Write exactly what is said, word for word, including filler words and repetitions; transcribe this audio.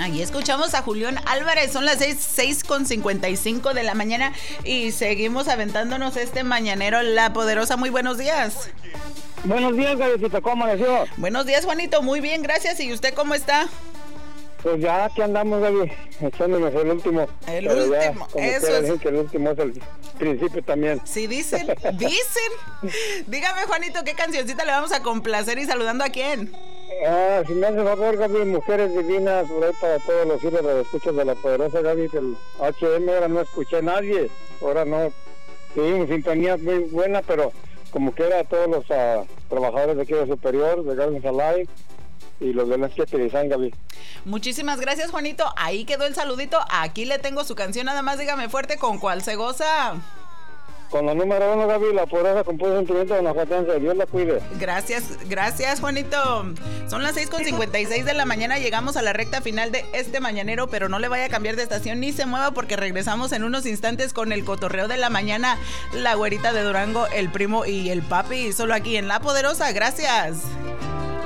Ahí escuchamos a Julián Álvarez, son las seis con cincuenta y cinco de la mañana y seguimos aventándonos este mañanero La Poderosa. Muy buenos días. Buenos días, Gabycita, ¿cómo amaneció? Buenos días, Juanito, muy bien, gracias. ¿Y usted cómo está? Pues ya aquí andamos, Gaby, echándonos el último. El Pero último, ya, como eso quiera, es. dicen que el último es el principio también. Sí, dicen, dicen. Dígame, Juanito, ¿qué cancioncita le vamos a complacer y saludando a quién? Ah, si me hace favor, Gaby, Mujeres Divinas, por ahí para todos los hijos de los escuchas de La Poderosa, Gaby, del H M, ahora no escuché a nadie, ahora no, tuvimos sintonía muy buena, pero como que era todos los uh, trabajadores de aquí de Superior, de Gardens Alive, y los de las que utilizan, Gaby. Muchísimas gracias, Juanito, ahí quedó el saludito, aquí le tengo su canción, nada más dígame fuerte con cuál se goza. Con la número uno, Gaby, La Poderosa con puro sentimiento de Najatense. Dios la cuide. Gracias, gracias, Juanito. Son las seis con cincuenta y seis de la mañana, llegamos a la recta final de este mañanero, pero no le vaya a cambiar de estación ni se mueva porque regresamos en unos instantes con el cotorreo de la mañana, la güerita de Durango, el primo y el papi, solo aquí en La Poderosa. Gracias.